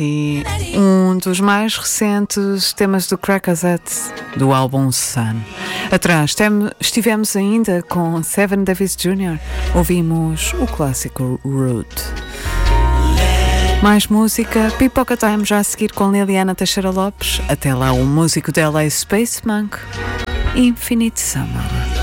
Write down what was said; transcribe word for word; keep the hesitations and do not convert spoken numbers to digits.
E um dos mais recentes temas do Crackazette, do álbum Sun. Atrás tem, estivemos ainda com Seven Davis Júnior Ouvimos o clássico Root. Mais música, Pipoca Time já a seguir com Liliana Teixeira Lopes. Até lá o músico dela é Space Monk, Infinite Summer.